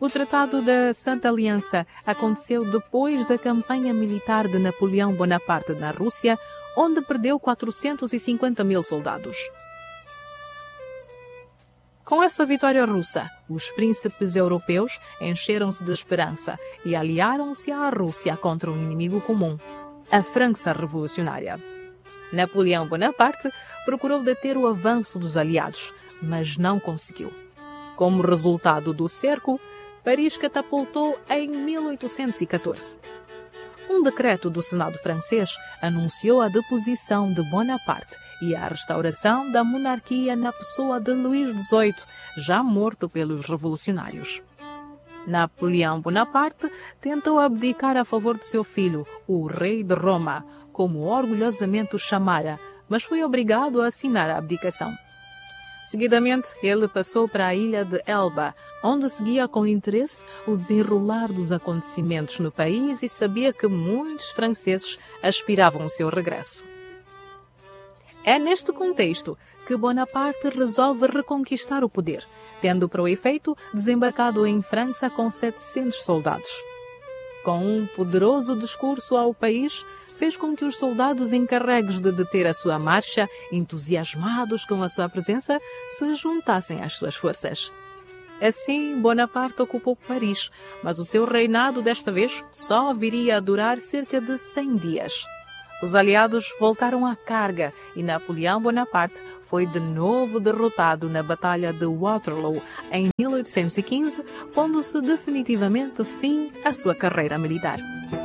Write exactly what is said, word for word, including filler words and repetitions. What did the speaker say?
O Tratado da Santa Aliança aconteceu depois da campanha militar de Napoleão Bonaparte na Rússia, onde perdeu quatrocentos e cinquenta mil soldados. Com essa vitória russa, os príncipes europeus encheram-se de esperança e aliaram-se à Rússia contra um inimigo comum, a França Revolucionária. Napoleão Bonaparte procurou deter o avanço dos aliados, mas não conseguiu. Como resultado do cerco, Paris catapultou em mil oitocentos e catorze. Um decreto do Senado francês anunciou a deposição de Bonaparte e a restauração da monarquia na pessoa de Luís dezoito, já morto pelos revolucionários. Napoleão Bonaparte tentou abdicar a favor de seu filho, o rei de Roma, como orgulhosamente o chamara, mas foi obrigado a assinar a abdicação. Seguidamente, ele passou para a ilha de Elba, onde seguia com interesse o desenrolar dos acontecimentos no país e sabia que muitos franceses aspiravam ao seu regresso. É neste contexto que Bonaparte resolve reconquistar o poder, tendo para o efeito desembarcado em França com setecentos soldados. Com um poderoso discurso ao país, fez com que os soldados encarregues de deter a sua marcha, entusiasmados com a sua presença, se juntassem às suas forças. Assim, Bonaparte ocupou Paris, mas o seu reinado desta vez só viria a durar cerca de cem dias. Os aliados voltaram à carga e Napoleão Bonaparte foi de novo derrotado na Batalha de Waterloo em mil oitocentos e quinze, pondo-se definitivamente fim à sua carreira militar.